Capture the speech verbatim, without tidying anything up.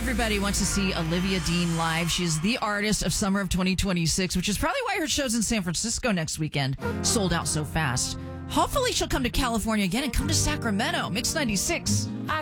Everybody wants to see Olivia Dean live. She's the artist of summer of twenty twenty-six, which is probably why her show's in San Francisco next weekend sold out so fast. Hopefully she'll come to California again and come to Sacramento. Mix ninety-six. I